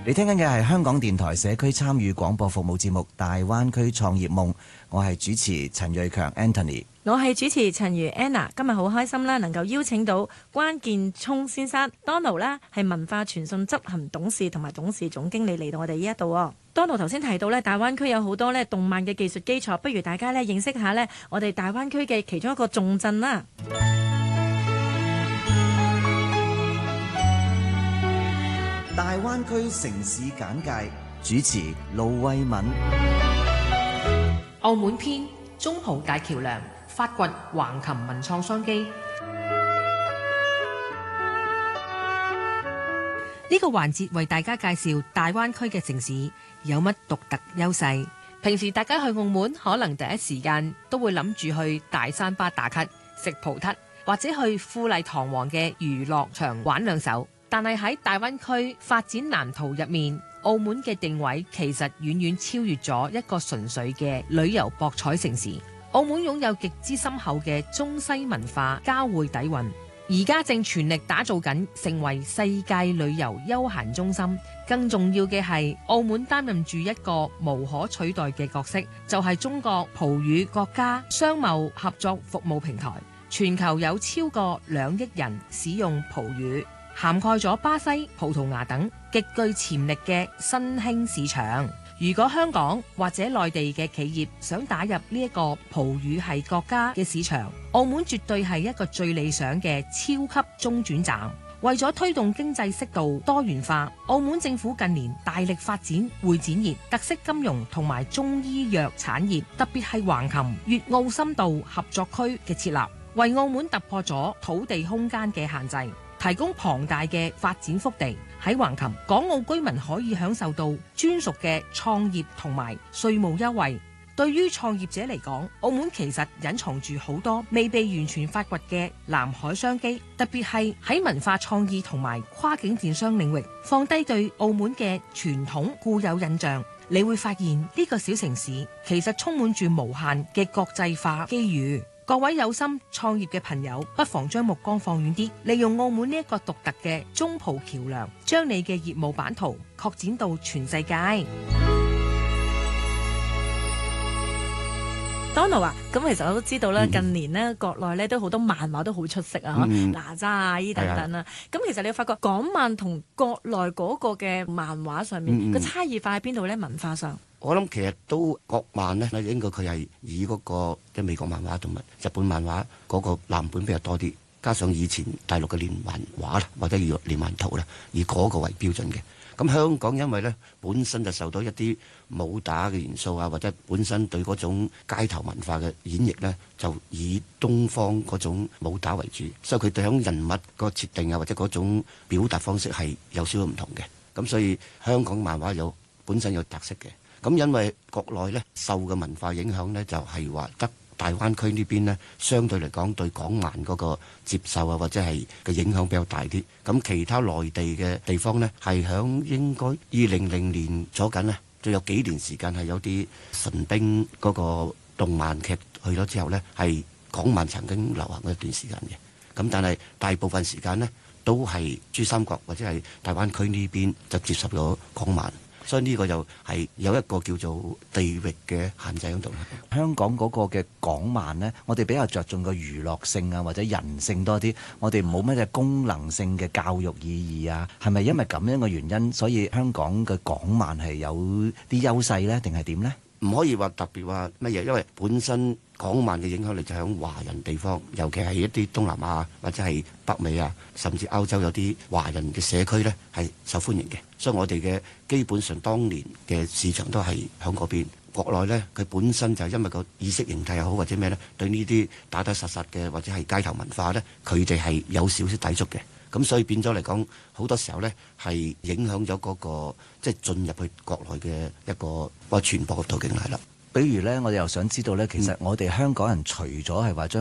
你聽緊嘅係香港電台社區參與廣播服務節目《大灣區創業夢》，我係主持陳瑞強 Anthony， 我係主持陳如 Anna。今日好開心啦，能夠邀請到關建聰先生 Donald 啦，係文化傳信執行董事同埋董事總經理嚟到我哋呢一度。Donald 頭先提到咧，大灣區有好多咧動漫嘅技術基礎，不如大家咧認識下咧我哋大灣區嘅其中一個重鎮啦。 大灣區城市簡介，主持盧慧敏。 澳門篇，中葡大橋梁，發掘橫琴文創商機。呢個環節為大家介紹大灣區嘅城市有乜獨特優勢。平時大家去澳門，可能第一時間都會諗住去大三巴打卡、食葡撻，或者去富麗堂皇嘅娛樂場玩兩手。但係喺大灣區發展藍圖入面，澳門嘅定位其實遠遠超越咗一個純粹嘅旅遊博彩城市。澳門擁有極之深厚嘅中西文化交匯底蘊，而家正全力打造緊成為世界旅遊休閒中心。更重要嘅係，澳門擔任住一個無可取代嘅角色，就係中國葡語國家商貿合作服務平台。全球有超過2億人使用葡語，涵蓋咗巴西、葡萄牙等極具潛力嘅新興市場。如果香港或者內地嘅企業想打入呢一個葡語系國家嘅市場，澳門絕對係一個最理想嘅超級中轉站。為咗推動經濟適度多元化，澳門政府近年大力發展會展業、特色金融同埋中醫藥產業，特別係橫琴粵澳深度合作區嘅設立，為澳門突破咗土地空間嘅限制，提供龐大嘅發展腹地。喺橫琴，港澳居民可以享受到專屬嘅創業同埋稅務優惠。對於創業者嚟講，澳門其實隱藏住好多未被完全發掘嘅藍海商機，特別係喺文化創意同埋跨境電商領域，放低對澳門嘅傳統固有印象，你會發現呢個小城市其實充滿住無限嘅國際化機遇。各位有心創業嘅朋友，不妨將目光放遠啲，利用澳門呢一個獨特嘅中葡橋梁，將你嘅業務版圖擴展到全世界。 Donald 啊，咁其實我都知道啦，近年呢國內呢都好多漫畫都好出色啊，哪吒啊依等等啦。咁其實你發覺港漫同國內嗰個嘅漫畫上面個差異化喺邊度呢？文化上？ 我諗其實都國漫呢，應該佢係以嗰個即係美國漫畫同埋日本漫畫嗰個藍本比較多啲，加上以前大陸嘅連環畫啦，或者叫連環圖啦，以嗰個為標準嘅。咁香港因為呢本身就受到一啲武打嘅元素啊，或者本身對嗰種街頭文化嘅演繹呢，就以東方嗰種武打為主，所以佢哋響人物個設定啊，或者嗰種表達方式係有少少唔同嘅。咁所以香港漫畫本身有特色嘅。咁因為國內呢受嘅文化影響呢，就係話得大灣區呢邊呢，相對嚟講對港漫嗰個接受啊，或者係嘅影響比較大啲。咁其他內地嘅地方呢，係響應該2000年左近呢，就有幾年時間係有啲神兵嗰個動漫劇去咗之後呢，係港漫曾經流行一段時間嘅。咁但係大部分時間呢，都係珠三角或者係大灣區呢邊就接受咗港漫。所以呢個就係有一個叫做地域嘅限制喺度啦。 香港嗰個嘅港漫呢，我哋比較着重個娛樂性啊，或者人性多啲，我哋冇乜嘅功能性嘅教育意義啊。係咪因為咁樣嘅原因，所以香港嘅港漫係有啲優勢呢？定係點呢？ 唔可以話特別話乜嘢，因為本身港漫嘅影響力就喺華人地方，尤其係一啲東南亞或者係北美啊，甚至歐洲有啲華人嘅社區呢係受歡迎嘅。所以我哋嘅基本上當年嘅市場都係喺嗰邊。國內呢，佢本身就係因為個意識形態又好或者咩呢，對呢啲打打殺殺嘅或者係街頭文化呢，佢哋係有少少抵觸嘅。咁所以變咗嚟講，好多時候呢係影響咗嗰個即係進入去國內嘅一個傳播嘅途徑係啦。 比如呢，我哋又想知道呢，其實我哋香港人除咗係話將